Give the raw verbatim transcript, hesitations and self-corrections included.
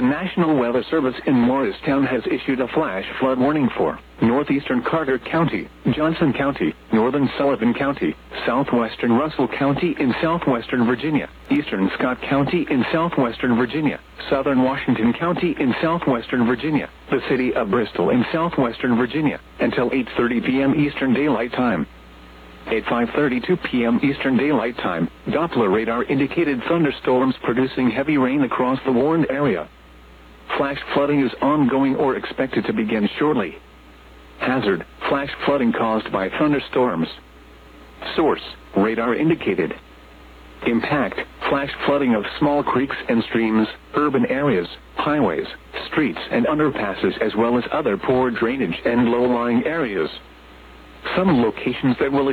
National Weather Service in Morristown has issued a flash flood warning for northeastern Carter County, Johnson County, northern Sullivan County, southwestern Russell County in southwestern Virginia, eastern Scott County in southwestern Virginia, southern Washington County in southwestern Virginia, the city of Bristol in southwestern Virginia, until eight thirty p.m. Eastern Daylight Time. At five thirty-two p.m. Eastern Daylight Time, Doppler radar indicated thunderstorms producing heavy rain across the warned area. Flash flooding is ongoing or expected to begin shortly. Hazard: flash flooding caused by thunderstorms. Source: radar indicated. Impact: flash flooding of small creeks and streams, urban areas, highways, streets and underpasses, as well as other poor drainage and low-lying areas. Some locations that will